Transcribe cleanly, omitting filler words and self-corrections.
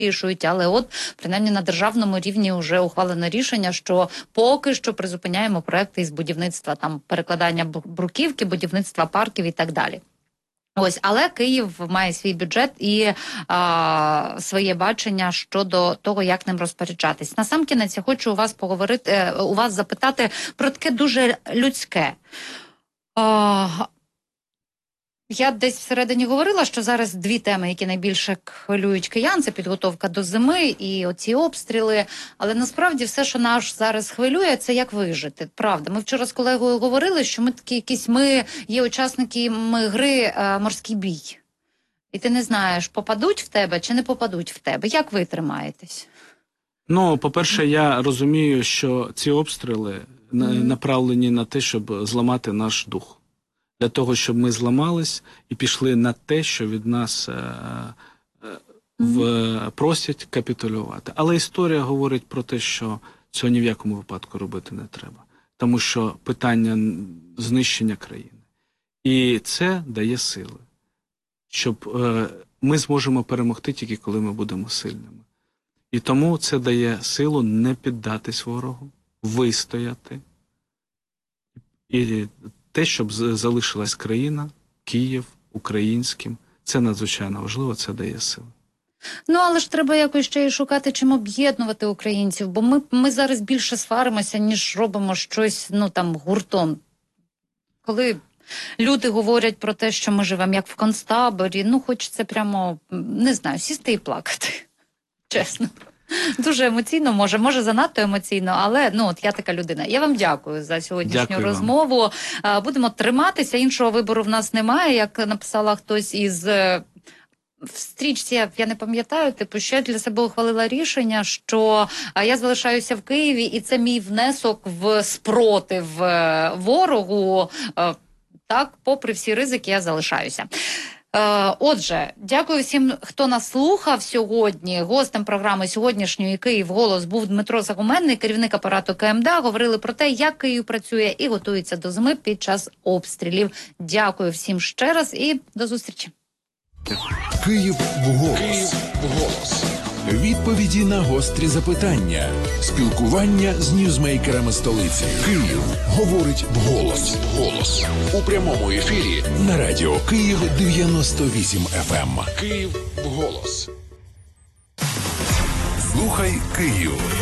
вирішують, але от, принаймні, на державному рівні вже ухвалено рішення, що поки що призупиняємо проекти із будівництва, там, перекладання бруківки, будівництва парків і так далі. Ось, але Київ має свій бюджет і своє бачення щодо того, як ним розпоряджатись. Насамкінець я хочу у вас запитати про таке дуже людське. Я десь всередині говорила, що зараз дві теми, які найбільше хвилюють киян, це підготовка до зими і оці обстріли. Але насправді все, що нас зараз хвилює, це як вижити. Правда, ми вчора з колегою говорили, що ми такі ми є учасниками гри «Морський бій». І ти не знаєш, попадуть в тебе чи не попадуть в тебе. Як ви тримаєтесь? Ну, по-перше, я розумію, що ці обстріли направлені на те, щоб зламати наш дух. Для того, щоб ми зламались і пішли на те, що від нас просять капітулювати. Але історія говорить про те, що цього ні в якому випадку робити не треба. Тому що питання знищення країни. І це дає сили. Щоб ми зможемо перемогти тільки коли ми будемо сильними. І тому це дає силу не піддатись ворогу, вистояти. І те, щоб залишилась країна, Київ, українським, це надзвичайно важливо, це дає сили. Ну, але ж треба якось ще й шукати, чим об'єднувати українців, бо ми зараз більше сваримося, ніж робимо щось, гуртом. Коли люди говорять про те, що ми живемо як в концтаборі, хочеться прямо, не знаю, сісти і плакати. Чесно. Дуже емоційно, може занадто емоційно, але я така людина. Я вам дякую за сьогоднішню розмову. Будемо триматися, іншого вибору в нас немає, як написала хтось із в стрічці, я не пам'ятаю, що я для себе ухвалила рішення, що я залишаюся в Києві, і це мій внесок в спротив ворогу. Так, попри всі ризики, я залишаюся. Отже, дякую всім, хто нас слухав сьогодні. Гостем програми сьогоднішньої «Київ голос» був Дмитро Загуменний, керівник апарату КМДА. Говорили про те, як Київ працює і готується до зими під час обстрілів. Дякую всім ще раз і до зустрічі. «Київ голос». Відповіді на гострі запитання. Спілкування з ньюзмейкерами столиці. Київ говорить вголос. У прямому ефірі на радіо Київ 98 FM. Київ голос. Слухай Київ.